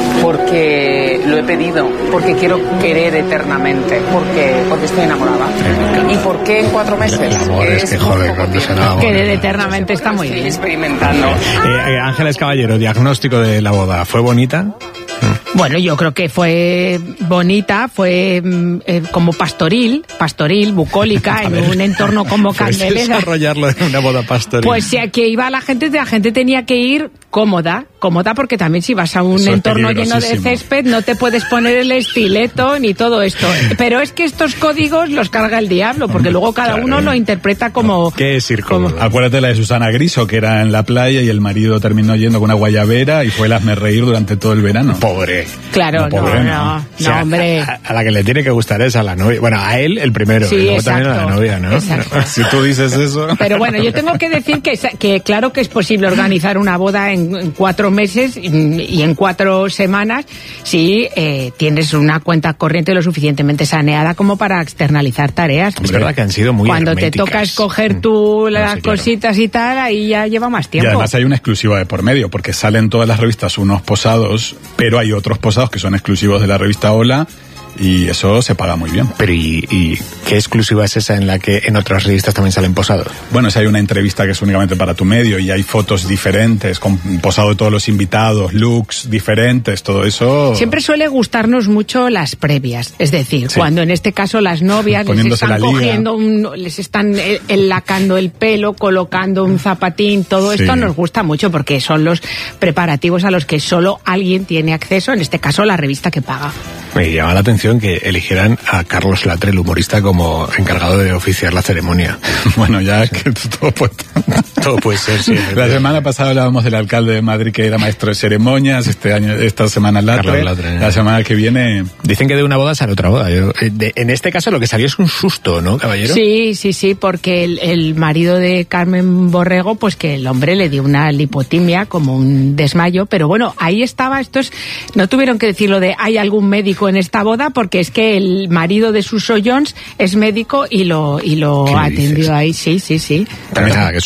porque lo he pedido, porque quiero querer eternamente, porque, porque estoy enamorada. ¿Y por qué en cuatro meses? El amor es que jode cuando se enamora. Querer eternamente está muy bien. Experimentando. Eh, eh, Ángeles Caballero, diagnóstico de la boda. ¿Fue bonita? Bueno, yo creo que fue bonita, fue mm, eh, como pastoril, pastoril, bucólica, en un entorno como ¿Puedes Candelera. desarrollarlo en una boda pastoril? Pues si aquí iba la gente, la gente tenía que ir cómoda, cómoda porque también si vas a un Eso es entorno lleno de peligrosísimo. césped no te puedes poner el estileto ni todo esto. Pero es que estos códigos los carga el diablo, porque luego cada Claro. uno lo interpreta como... ¿Qué es ir cómodo? Acuérdate la de Susana Griso, que era en la playa y el marido terminó yendo con una guayabera y fue el hazme reír durante todo el verano. Pobre. Claro, no, pobre, no, no. no, O sea, hombre. A, a la que le tiene que gustar es a la novia. Bueno, a él el primero, Sí, y luego también a la exacto, novia, ¿no? exacto. Si tú dices eso. Pero bueno, yo tengo que decir que, que claro que es posible organizar una boda en, en cuatro meses y, y en cuatro semanas si eh, tienes una cuenta corriente lo suficientemente saneada como para externalizar tareas. Es verdad que han sido muy Cuando te herméticas. toca escoger tú las sí, claro. cositas y tal, ahí ya lleva más Y tiempo. además hay una exclusiva de por medio, porque salen todas las revistas unos posados, pero hay otros posados que son exclusivos de la revista Hola, y eso se paga muy bien. Pero ¿y, y qué exclusiva es esa en la que en otras revistas también salen posados? Bueno, si hay una entrevista que es únicamente para tu medio y hay fotos diferentes, con posado de todos los invitados, looks diferentes, todo eso... Siempre suele gustarnos mucho las previas, es decir, Sí. cuando en este caso las novias les Poniéndose están la liga. cogiendo, un, les están eh, enlacando el pelo, colocando un zapatín, todo Sí. esto nos gusta mucho porque son los preparativos a los que solo alguien tiene acceso, en este caso la revista que paga. Me llama la atención que eligieran a Carlos Latre, el humorista, como encargado de oficiar la ceremonia. Bueno, ya es que todo puede... Todo puede ser, sí. La semana pasada hablábamos del alcalde de Madrid que era maestro de ceremonias, este año, esta semana Latre, Carlos Latre. la semana que viene... Dicen que de una boda sale otra boda. Yo, eh, de- en este caso lo que salió es un susto, ¿no, caballero? Sí, sí, sí, porque el, el marido de Carmen Borrego, pues que el hombre le dio una lipotimia, como un desmayo, pero bueno, ahí estaba, esto es, no tuvieron que decirlo de hay algún médico en esta boda, porque es que el marido de Suso Jones es médico y lo, y lo ¿Qué atendió dices? ahí, sí, sí, sí. Pero nada, qué susto.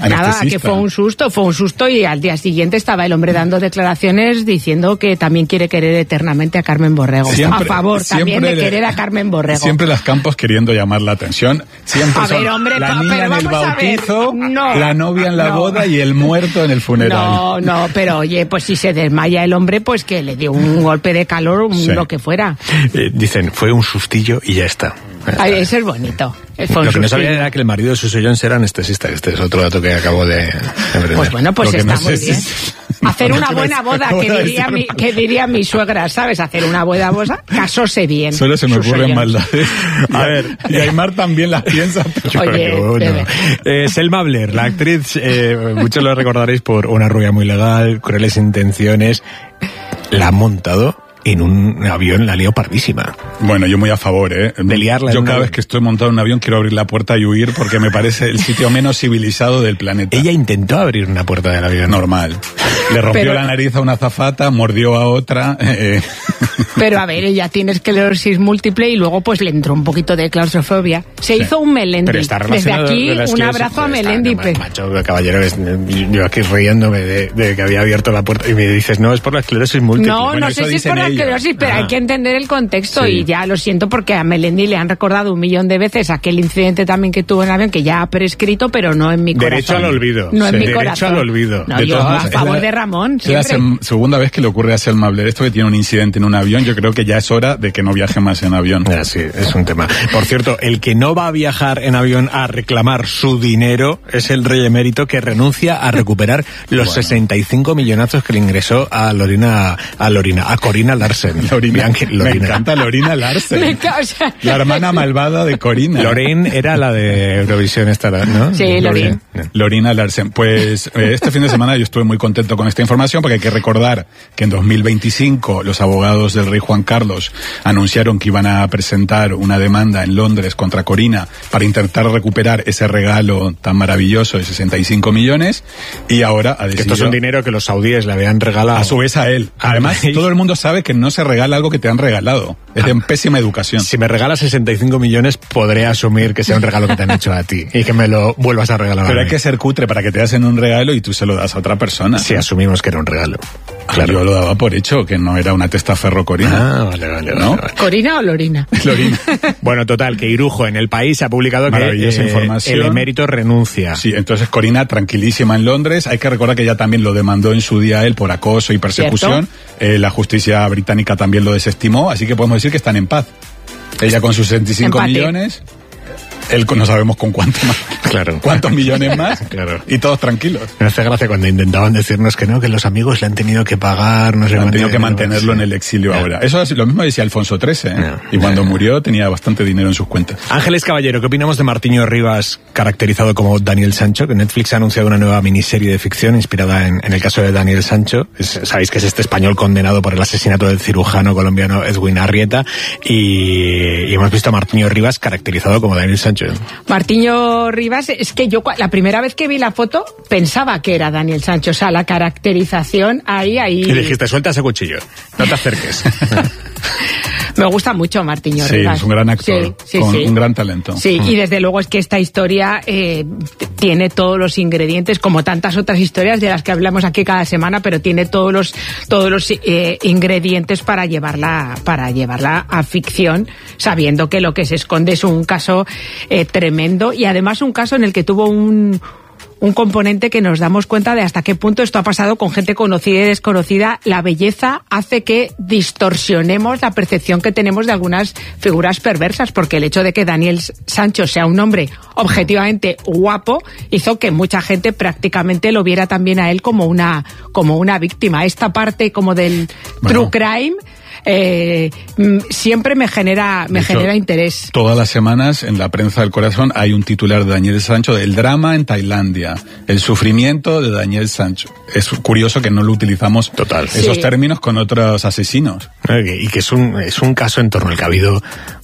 Nada, que fue un susto, fue un susto y al día siguiente estaba el hombre dando declaraciones diciendo que también quiere querer eternamente a Carmen Borrego. Siempre, a favor también de querer a Carmen Borrego. Siempre las Campos queriendo llamar la atención. Siempre a ver, hombre, la pa, niña pero en el bautizo, no, la novia en la no. boda y el muerto en el funeral. No, no, pero oye, pues si se desmaya el hombre, pues que le dio un golpe de calor, un, sí. lo que fuera. Eh, dicen, fue un sustillo y ya está. Ay, eso es bonito. Fue lo que no sabía era que el marido de Suso Jones era anestesista. Este es otro dato que acabo de aprender. Pues bueno, pues está no muy bien. Si... Hacer una buena boda, que diría, mi, que diría mi suegra, ¿sabes? Hacer una buena boda, casóse bien. Solo se me ocurren maldades. A ver, y Aymar también las piensa. Pero oye, yo, no. eh, Selma Blair, la actriz, eh, muchos lo recordaréis por Una rubia muy legal, Crueles intenciones. La han montado en un avión, la lío pardísima. Bueno, yo muy a favor, ¿eh? De liarla. Yo cada vez que estoy montado en un avión quiero abrir la puerta y huir porque me parece el sitio menos civilizado del planeta. Ella intentó abrir una puerta del avión. Normal. Le rompió Pero... la nariz a una azafata, mordió a otra. Eh. Pero a ver, ella tiene esclerosis múltiple y luego pues le entró un poquito de claustrofobia. Se sí. hizo un Melendi. Pero está Desde aquí, un abrazo a Melendi. Está, no, macho, caballero, yo aquí riéndome de, de que había abierto la puerta y me dices, no, es por la esclerosis múltiple. No, bueno, no sé si es por la esclerosis, pero ah. hay que entender el contexto sí. y ya lo siento porque a Melendi le han recordado un millón de veces aquel incidente también que tuvo en el avión que ya ha prescrito, pero no en mi corazón. Derecho al olvido. No sí. en mi Derecho corazón. al olvido. No, de yo a favor la, de Ramón, siempre. Es la segunda vez que le ocurre a Selma Blair esto, que tiene un incidente en un avión. Yo creo que ya es hora de que no viaje más en avión. Ah, sí, es un tema. Por cierto, el que no va a viajar en avión a reclamar su dinero es el rey emérito que renuncia a recuperar los bueno. sesenta y cinco millonazos que le ingresó a Lorena, a Lorena, a Corina Larsen. Lorina, Lorina. Me encanta Lorina Larsen. Me causa... La hermana malvada de Corina. Lorraine era la de Eurovisión esta, ¿no? Sí, Lorraine. Lorina Larsen. Pues eh, este fin de semana yo estuve muy contento con esta información porque hay que recordar que en dos mil veinticinco los abogados del rey Juan Carlos anunciaron que iban a presentar una demanda en Londres contra Corina para intentar recuperar ese regalo tan maravilloso de sesenta y cinco millones y ahora ha decidido... Esto es un dinero que los saudíes le habían regalado. A su vez a él. Además, todo el mundo sabe que no se regala algo que te han regalado. Es de pésima educación. Si me regalas sesenta y cinco millones, podré asumir que sea un regalo que te han hecho a ti y que me lo vuelvas a regalar. Pero a hay mí. que ser cutre para que te hacen un regalo y tú se lo das a otra persona. Si ¿no? asumimos que era un regalo. Claro. Yo lo daba por hecho, que no era una testaferro Corina. Ah, vale, vale. ¿No? vale, vale. ¿Corina o Lorina? Lorina. Bueno, total, que Irujo en El País ha publicado que eh, información. el emérito renuncia. Sí, entonces Corina tranquilísima en Londres. Hay que recordar que ella también lo demandó en su día él por acoso y persecución. Eh, la justicia británica también lo desestimó, así que podemos decir que están en paz. Ella con sus sesenta y cinco Empate. millones... Él no sabemos con cuánto más. Claro. ¿Cuántos millones más? Claro. Y todos tranquilos. Me hace gracia cuando intentaban decirnos que no, que los amigos le han tenido que pagar, no sé. Han tenido que mantenerlo sí. en el exilio yeah. ahora. Eso es lo mismo decía Alfonso trece. ¿eh? Yeah. Y cuando yeah. murió tenía bastante dinero en sus cuentas. Ángeles Caballero, ¿qué opinamos de Martiño Rivas, caracterizado como Daniel Sancho? Que Netflix ha anunciado una nueva miniserie de ficción inspirada en, en el caso de Daniel Sancho. Es, sabéis que es este español condenado por el asesinato del cirujano colombiano Edwin Arrieta. Y, y hemos visto a Martiño Rivas caracterizado como Daniel Sancho. Martiño Rivas, es que yo la primera vez que vi la foto pensaba que era Daniel Sancho, o sea, la caracterización ahí, ahí... Y dijiste, suelta ese cuchillo, no te acerques. Me gusta mucho Martiño sí, Rivas. Sí, es un gran actor, sí, sí, con sí. un gran talento. Sí, mm. y desde luego es que esta historia eh, tiene todos los ingredientes, como tantas otras historias de las que hablamos aquí cada semana, pero tiene todos los todos los eh, ingredientes para llevarla para llevarla a ficción, sabiendo que lo que se esconde es un caso eh, tremendo y además un caso en el que tuvo un un componente que nos damos cuenta de hasta qué punto esto ha pasado con gente conocida y desconocida. La belleza hace que distorsionemos la percepción que tenemos de algunas figuras perversas, porque el hecho de que Daniel Sancho sea un hombre objetivamente guapo hizo que mucha gente prácticamente lo viera también a él como una, como una víctima. Esta parte como del bueno. true crime Eh, siempre me genera me hecho, genera interés. Todas las semanas en la prensa del corazón hay un titular de Daniel Sancho del drama en Tailandia, el sufrimiento de Daniel Sancho. Es curioso que no lo utilizamos total esos sí. términos con otros asesinos. Y que es un es un caso en torno al que ha habido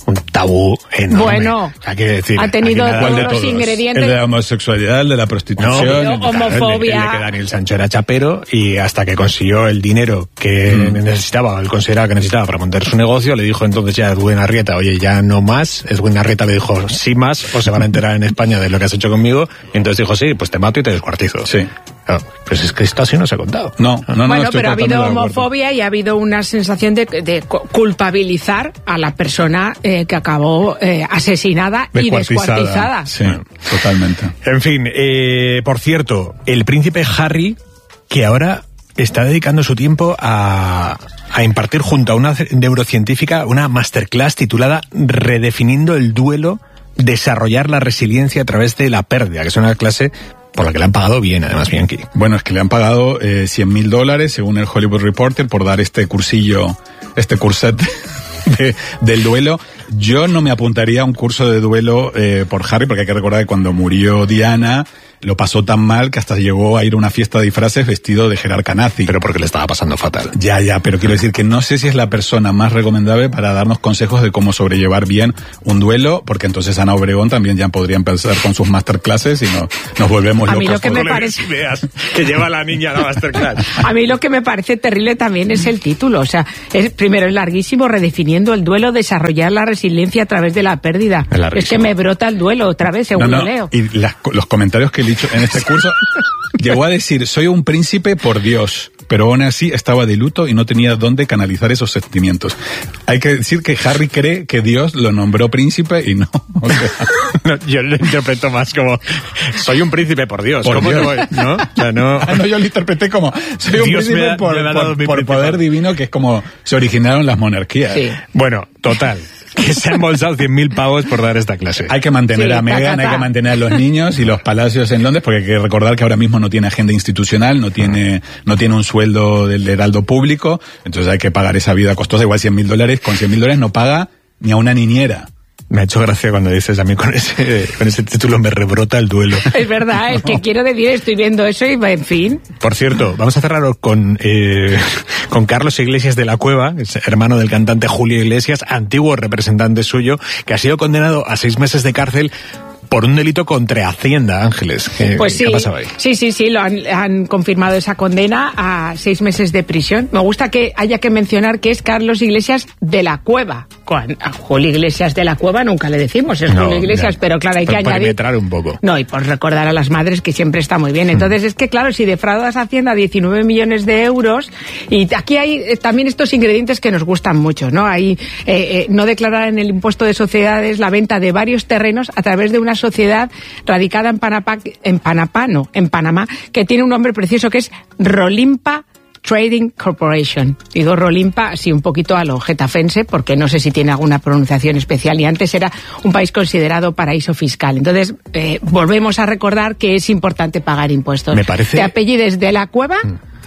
un tabú enorme. Bueno, hay que decir, ha tenido todos los todos. ingredientes. El de la homosexualidad, el de la prostitución. No, el homofobia. El, el de que Daniel Sancho era chapero y hasta que consiguió el dinero que mm. necesitaba, él consideraba que necesitaba para montar su negocio, le dijo entonces ya a Edwin Arrieta, oye, ya no más. Edwin Arrieta le dijo, sí más, o se van a enterar en España de lo que has hecho conmigo. Y entonces dijo, sí, pues te mato y te descuartizo. Sí. No, pues es que esto así no se ha contado. No, no, no. Bueno, no pero ha habido homofobia y ha habido una sensación de, de culpabilizar a la persona eh, que acabó eh, asesinada y descuartizada. Sí, totalmente. En fin, eh, por cierto, el príncipe Harry, que ahora está dedicando su tiempo a, a impartir junto a una neurocientífica una masterclass titulada Redefiniendo el duelo, desarrollar la resiliencia a través de la pérdida, que es una clase por la que le han pagado bien, además, Bianchi. Bueno, es que le han pagado eh, cien mil dólares, según el Hollywood Reporter, por dar este cursillo, este curset de, del duelo. Yo no me apuntaría a un curso de duelo eh, por Harry, porque hay que recordar que cuando murió Diana lo pasó tan mal que hasta llegó a ir a una fiesta de disfraces vestido de Gerard Canazzi. Pero porque le estaba pasando fatal. Ya, ya, pero quiero decir que no sé si es la persona más recomendable para darnos consejos de cómo sobrellevar bien un duelo, porque entonces Ana Obregón también ya podría empezar con sus masterclasses y no, nos volvemos a locos. Mí lo que me no parece... ideas que lleva la niña a la masterclass. A mí lo que me parece terrible también es el título. O sea, es primero es larguísimo, redefiniendo el duelo, desarrollar la resiliencia a través de la pérdida. Es, es que me brota el duelo otra vez, según no, no. lo leo. Y las, los comentarios que he dicho en este curso, llegó a decir, soy un príncipe por Dios, pero aún así estaba de luto y no tenía dónde canalizar esos sentimientos. Hay que decir que Harry cree que Dios lo nombró príncipe y no. O sea, no, yo lo interpreto más como, soy un príncipe por Dios. Por ¿Cómo Dios. que voy? ¿No? O sea, no... Ah, no, yo lo interpreté como, soy un Dios príncipe me ha, por, me ha por, por poder divino, que es como se originaron las monarquías. Sí. Bueno, total. Que se han embolsado cien mil pavos por dar esta clase. Hay que mantener Sí, a Meghan, ta, ta, hay ta. que mantener a los niños y los palacios en Londres, porque hay que recordar que ahora mismo no tiene agenda institucional, no tiene, no tiene un sueldo del heraldo público, entonces hay que pagar esa vida costosa, igual cien mil dólares, con cien mil dólares no paga ni a una niñera. Me ha hecho gracia cuando dices, a mí con ese, con ese título me rebrota el duelo. Es verdad, es que quiero decir, estoy viendo eso y en fin. Por cierto, vamos a cerrar con, eh, con Carlos Iglesias de la Cueva, es hermano del cantante Julio Iglesias, antiguo representante suyo, que ha sido condenado a seis meses de cárcel por un delito contra Hacienda, Ángeles. ¿Qué, Pues sí, ¿qué ha pasado ahí? sí, sí, sí, lo han, han confirmado esa condena a seis meses de prisión. Me gusta que haya que mencionar que es Carlos Iglesias de la Cueva. Con, a Julio Iglesias de la Cueva nunca le decimos, es No, Julio Iglesias, ya. pero claro, hay Por- que por añadir... metrar un poco. No, y por recordar a las madres que siempre está muy bien. Entonces, es que claro, si defraudas a Hacienda diecinueve millones de euros, y aquí hay eh, también estos ingredientes que nos gustan mucho, ¿no? Hay eh, eh, no declarar en el impuesto de sociedades la venta de varios terrenos a través de una sociedad radicada en Panamá, en Panamá, no, en Panamá, que tiene un nombre precioso que es Rolimpa Trading Corporation. Digo Rolimpa así un poquito a lo getafense, porque no sé si tiene alguna pronunciación especial, y antes era un país considerado paraíso fiscal. Entonces, eh, volvemos a recordar que es importante pagar impuestos. Me parece- ¿Te apellides de la Cueva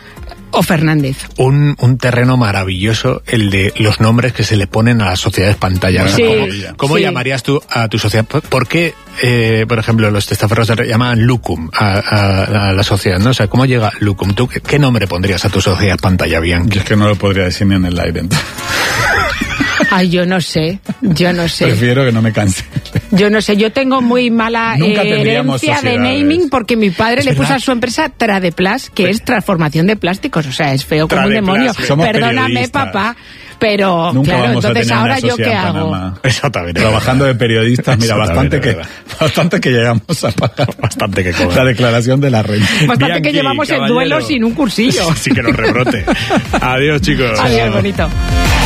o Fernández? Un, un terreno maravilloso, el de los nombres que se le ponen a las sociedades pantalla. Sí, ¿Cómo, cómo sí. llamarías tú a tu sociedad? ¿Por, por qué, eh, por ejemplo, los testaferros de- llaman Lucum a, a- a la sociedad, ¿no? O sea, ¿cómo llega Lucum? ¿Tú qué, qué nombre pondrías a tu sociedad pantalla, Bianchi? Yo es que no lo podría decir ni en el aire. entonces. Ay, yo no sé, yo no sé. Prefiero que no me canse. Yo no sé, yo tengo muy mala Nunca eh, tendríamos herencia de sociedades. naming, porque mi padre Es le puso verdad. a su empresa Tradeplas, que es transformación de plásticos. O sea, es feo como un Tradeplas, demonio. sí. Somos Perdóname, periodistas. papá. Pero, Nunca claro, vamos a entonces tener ahora una yo qué sociedad en hago. Panamá. Eso también es Trabajando de periodistas, mira, Eso bastante también que, es bastante que llegamos a pagar. Bastante que cobra. La declaración de la renta. Bastante Bianchi, que llevamos el caballero. duelo sin un cursillo. Así que nos rebrote. Adiós, chicos. Adiós, bonito.